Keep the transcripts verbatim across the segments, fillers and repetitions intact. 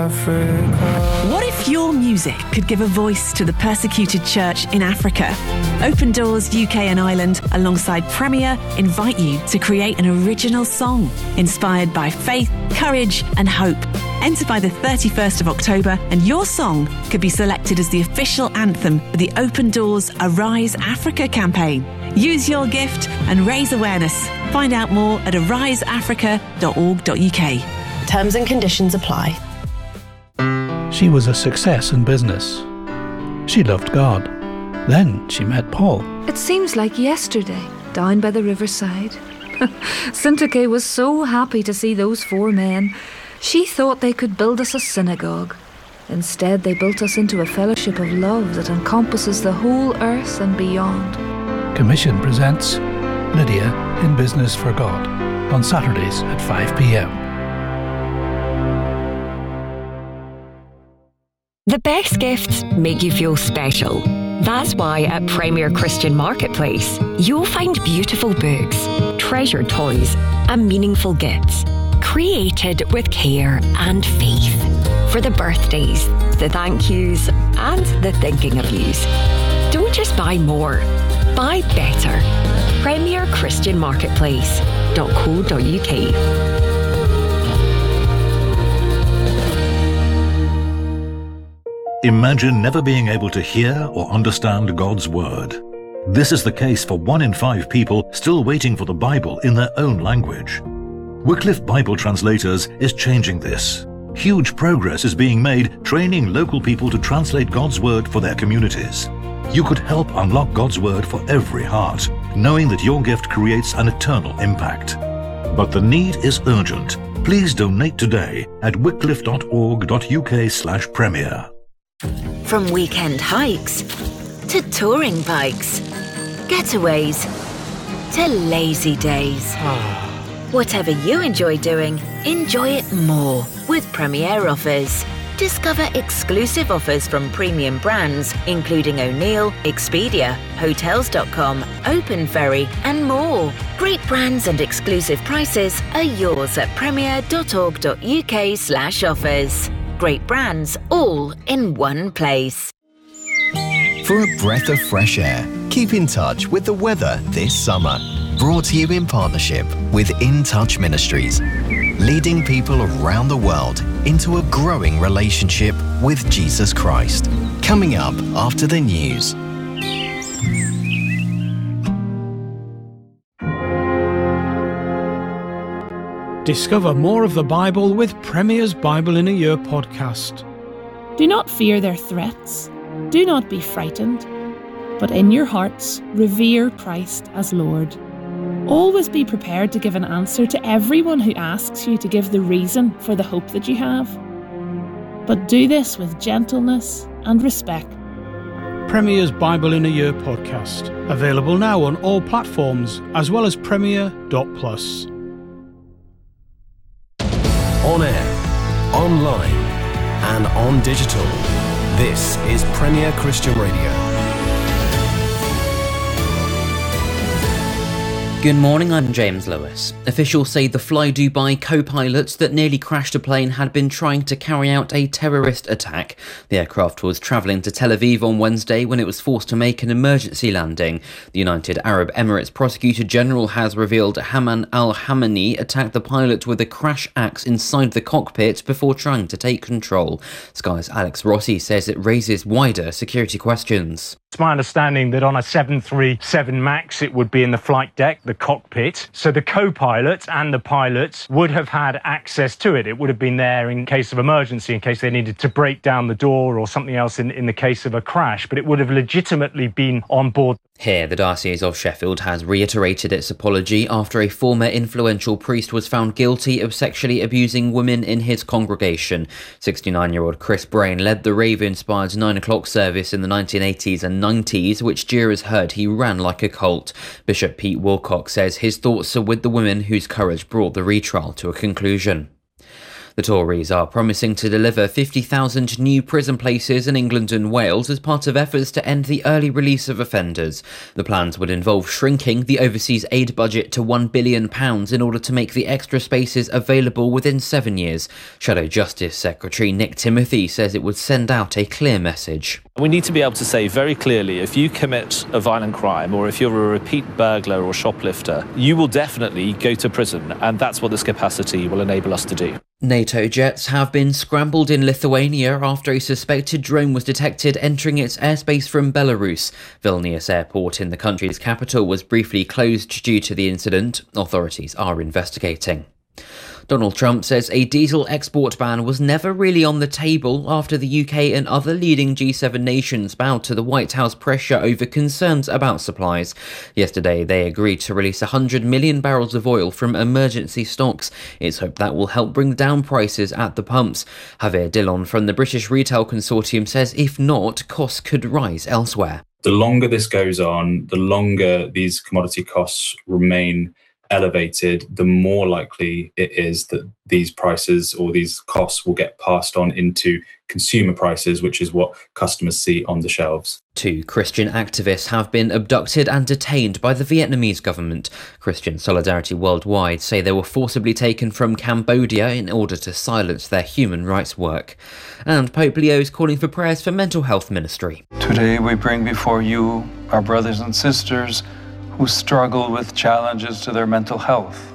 Africa. What if your music could give a voice to the persecuted church in Africa? Open Doors U K and Ireland, alongside Premier, invite you to create an original song inspired by faith, courage and hope. Enter by the thirty-first of October and your song could be selected as the official anthem for the Open Doors Arise Africa campaign. Use your gift and raise awareness. Find out more at arise africa dot org dot U K. Terms and conditions apply. She was a success in business. She loved God. Then she met Paul. It seems like yesterday, down by the riverside. Syntyche was so happy to see those four men. She thought they could build us a synagogue. Instead, they built us into a fellowship of love that encompasses the whole earth and beyond. Commission presents Lydia in Business for God on Saturdays at five p.m. The best gifts make you feel special. That's why at Premier Christian Marketplace, you'll find beautiful books, treasured toys, and meaningful gifts, created with care and faith. For the birthdays, the thank yous, and the thinking of yous. Don't just buy more, buy better. Premier Christian Marketplace dot co dot U K. Imagine never being able to hear or understand God's Word. This is the case for one in five people still waiting for the Bible in their own language. Wycliffe Bible Translators is changing this. Huge progress is being made training local people to translate God's Word for their communities. You could help unlock God's Word for every heart, knowing that your gift creates an eternal impact. But the need is urgent. Please donate today at wycliffe dot org dot U K slash premier. From weekend hikes to touring bikes, getaways to lazy days. Whatever you enjoy doing, enjoy it more with Premier offers. Discover exclusive offers from premium brands including O'Neill, Expedia, Hotels dot com, Open Ferry and more. Great brands and exclusive prices are yours at premier dot org dot U K slash offers. Great brands all in one place. For a breath of fresh air, keep in touch with the weather this summer. Brought to you in partnership with In Touch Ministries, leading people around the world into a growing relationship with Jesus Christ. Coming up after the news. Discover more of the Bible with Premier's Bible in a Year podcast. Do not fear their threats. Do not be frightened. But in your hearts, revere Christ as Lord. Always be prepared to give an answer to everyone who asks you to give the reason for the hope that you have. But do this with gentleness and respect. Premier's Bible in a Year podcast. Available now on all platforms as well as premier dot plus. On air, online, and on digital. This is Premier Christian Radio. Good morning, I'm James Lewis. Officials say the Fly Dubai co-pilot that nearly crashed a plane had been trying to carry out a terrorist attack. The aircraft was travelling to Tel Aviv on Wednesday when it was forced to make an emergency landing. The United Arab Emirates Prosecutor General has revealed Haman al-Hamani attacked the pilot with a crash axe inside the cockpit before trying to take control. Sky's Alex Rossi says it raises wider security questions. It's my understanding that on a seven thirty-seven MAX it would be in the flight deck, the cockpit, so the co-pilot and the pilots would have had access to it. It would have been there in case of emergency, in case they needed to break down the door or something else in, in the case of a crash, but it would have legitimately been on board. Here, the Diocese of Sheffield has reiterated its apology after a former influential priest was found guilty of sexually abusing women in his congregation. sixty-nine-year-old Chris Brain led the rave-inspired nine o'clock service in the nineteen eighties and nineties, which jurors heard he ran like a cult. Bishop Pete Wilcock says his thoughts are with the women whose courage brought the retrial to a conclusion. The Tories are promising to deliver fifty thousand new prison places in England and Wales as part of efforts to end the early release of offenders. The plans would involve shrinking the overseas aid budget to one billion pounds in order to make the extra spaces available within seven years. Shadow Justice Secretary Nick Timothy says it would send out a clear message. We need to be able to say very clearly, if you commit a violent crime or if you're a repeat burglar or shoplifter, you will definitely go to prison, and that's what this capacity will enable us to do. NATO jets have been scrambled in Lithuania after a suspected drone was detected entering its airspace from Belarus. Vilnius Airport in the country's capital was briefly closed due to the incident. Authorities are investigating. Donald Trump says a diesel export ban was never really on the table after the U K and other leading G seven nations bowed to the White House pressure over concerns about supplies. Yesterday, they agreed to release one hundred million barrels of oil from emergency stocks. It's hoped that will help bring down prices at the pumps. Javier Dillon from the British Retail Consortium says if not, costs could rise elsewhere. The longer this goes on, the longer these commodity costs remain elevated, the more likely it is that these prices or these costs will get passed on into consumer prices, which is what customers see on the shelves. Two Christian activists have been abducted and detained by the Vietnamese government. Christian Solidarity Worldwide say they were forcibly taken from Cambodia in order to silence their human rights work. And Pope Leo is calling for prayers for mental health ministry. Today we bring before you our brothers and sisters who struggle with challenges to their mental health,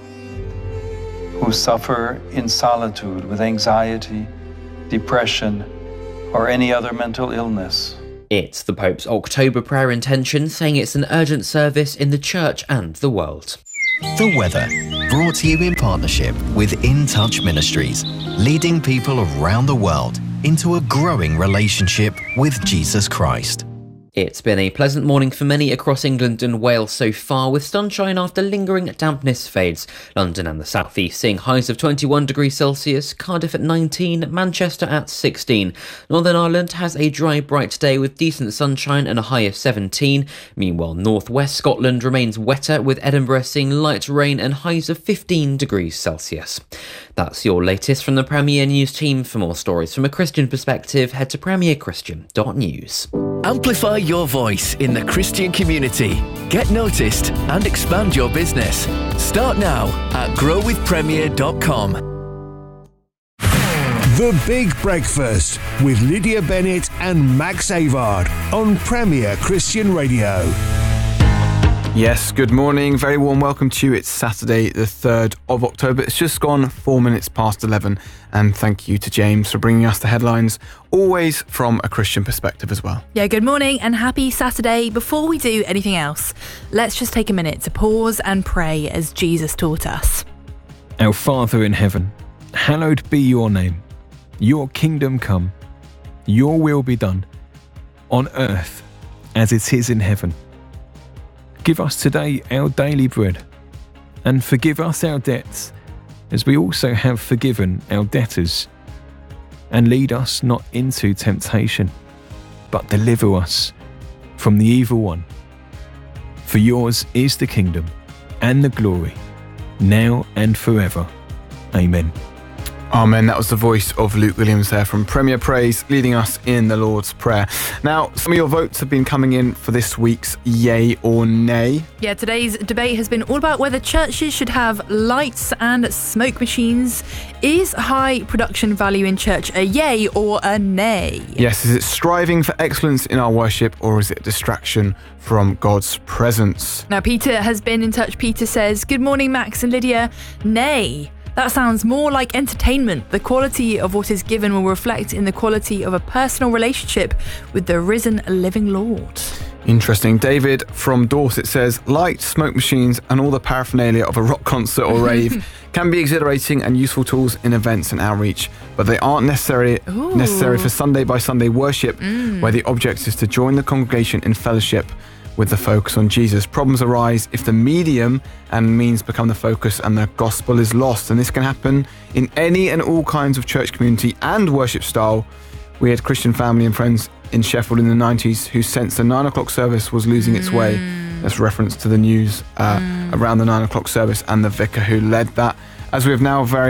who suffer in solitude with anxiety, depression, or any other mental illness. It's the Pope's October prayer intention, saying it's an urgent service in the church and the world. The weather, brought to you in partnership with In Touch Ministries, leading people around the world into a growing relationship with Jesus Christ. It's been a pleasant morning for many across England and Wales so far, with sunshine after lingering dampness fades. London and the South East seeing highs of twenty-one degrees Celsius, Cardiff at nineteen, Manchester at sixteen. Northern Ireland has a dry, bright day with decent sunshine and a high of seventeen. Meanwhile, North West Scotland remains wetter, with Edinburgh seeing light rain and highs of fifteen degrees Celsius. That's your latest from the Premier News team. For more stories from a Christian perspective, head to premier christian dot news. Amplify your voice in the Christian community. Get noticed and expand your business. Start now at grow with premier dot com. The Big Breakfast with Lydia Bennett and Max Avard on Premier Christian Radio. Yes, good morning. Very warm welcome to you. It's Saturday, the third of October. It's just gone four minutes past eleven. And thank you to James for bringing us the headlines, always from a Christian perspective as well. Yeah, good morning and happy Saturday. Before we do anything else, let's just take a minute to pause and pray as Jesus taught us. Our Father in heaven, hallowed be your name. Your kingdom come. Your will be done on earth as it is in heaven. Give us today our daily bread, and forgive us our debts, as we also have forgiven our debtors. And lead us not into temptation, but deliver us from the evil one. For yours is the kingdom and the glory, now and forever. Amen. Amen. That was the voice of Luke Williams there from Premier Praise, leading us in the Lord's Prayer. Now, some of your votes have been coming in for this week's Yay or Nay. Yeah, today's debate has been all about whether churches should have lights and smoke machines. Is high production value in church a yay or a nay? Yes, is it striving for excellence in our worship, or is it a distraction from God's presence? Now, Peter has been in touch. Peter says, good morning, Max and Lydia. Nay. That sounds more like entertainment. The quality of what is given will reflect in the quality of a personal relationship with the risen living Lord. Interesting. David from Dorset says, lights, smoke machines and all the paraphernalia of a rock concert or rave can be exhilarating and useful tools in events and outreach, but they aren't necessary, necessary for Sunday by Sunday worship, mm. where the object is to join the congregation in fellowship with the focus on Jesus. Problems arise if the medium and means become the focus and the gospel is lost, and this can happen in any and all kinds of church community and worship style. We had Christian family and friends in Sheffield in the nineties who sensed the nine o'clock service was losing its way. That's reference to the news uh, mm. around the nine o'clock service and the vicar who led that. As we have now very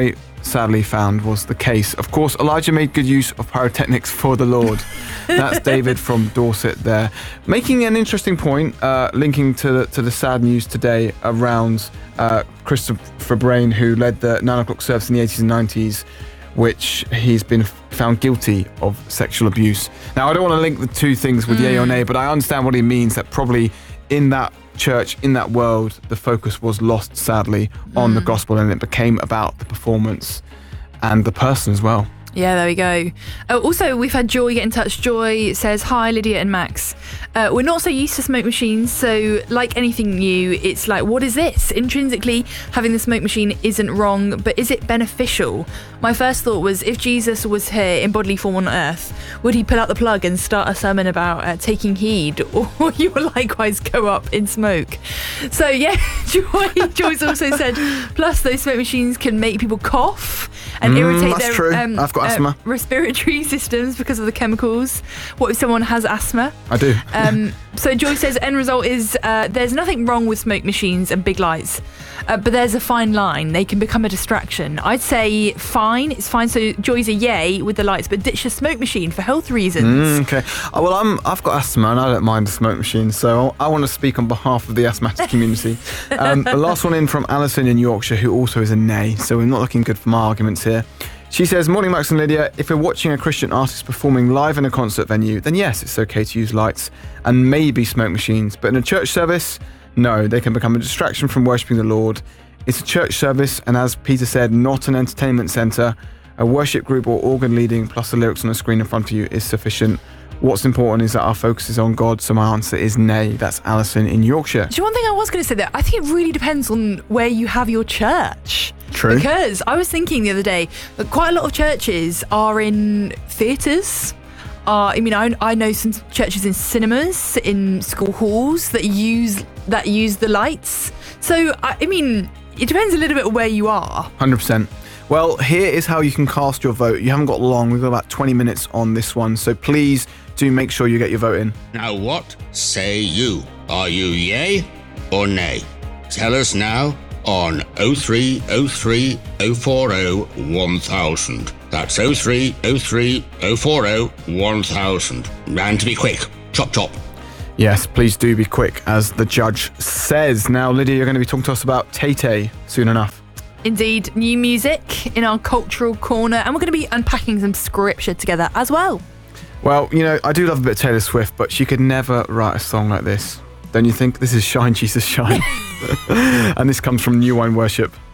sadly found was the case. Of course, Elijah made good use of pyrotechnics for the Lord. That's David from Dorset there. Making an interesting point, uh, linking to the, to the sad news today around uh, Christopher Brain, who led the nine o'clock service in the eighties and nineties, which he's been found guilty of sexual abuse. Now, I don't want to link the two things with mm. yay or nay, but I understand what he means, that probably in that church, in that world, the focus was lost, sadly, on mm. the gospel, and it became about the performance and the person as well. Yeah, there we go. Uh, also, we've had Joy get in touch. Joy says, hi, Lydia and Max. Uh, we're not so used to smoke machines, so like anything new, it's like, what is this? Intrinsically, having the smoke machine isn't wrong, but is it beneficial? My first thought was, if Jesus was here in bodily form on earth, would he pull out the plug and start a sermon about uh, taking heed, or you will likewise go up in smoke? So yeah, Joy, Joy's also said, plus those smoke machines can make people cough and mm, irritate that's their true. Um, I've got asthma. Uh, respiratory systems because of the chemicals. What if someone has asthma? I do. Um, so Joy says, end result is uh, there's nothing wrong with smoke machines and big lights, uh, but there's a fine line. They can become a distraction. I'd say fine. It's fine. So Joy's a yay with the lights, but ditch the smoke machine for health reasons. Mm, okay. Oh, well, I'm, I've got asthma and I don't mind the smoke machine, so I want to speak on behalf of the asthmatic community. Um, the last one in from Alison in Yorkshire, who also is a nay, so we're not looking good for my arguments here. She says, morning Max and Lydia, if we're watching a Christian artist performing live in a concert venue, then yes, it's okay to use lights and maybe smoke machines. But in a church service, no, they can become a distraction from worshipping the Lord. It's a church service, and as Peter said, not an entertainment centre. A worship group or organ leading plus the lyrics on the screen in front of you is sufficient. What's important is that our focus is on God, so my answer is nay. That's Alison in Yorkshire. Do you know one thing I was going to say there? I think it really depends on where you have your church. True. Because I was thinking the other day that quite a lot of churches are in theatres. Uh, I mean, I, I know some churches in cinemas, in school halls that use that use the lights. So, I, I mean, it depends a little bit where you are. one hundred percent. Well, here is how you can cast your vote. You haven't got long. We've got about twenty minutes on this one. So please do make sure you get your vote in. Now what say you? Are you yay or nay? Tell us now on oh three oh three oh four oh one thousand. That's oh three oh three oh four oh one thousand. And to be quick, chop chop. Yes, please do be quick, as the judge says. Now, Lydia, you're going to be talking to us about Tay Tay soon enough. Indeed, new music in our cultural corner, and we're going to be unpacking some scripture together as well. Well, you know, I do love a bit of Taylor Swift, but she could never write a song like this. Don't you think? This is Shine, Jesus, Shine. And this comes from New Wine Worship.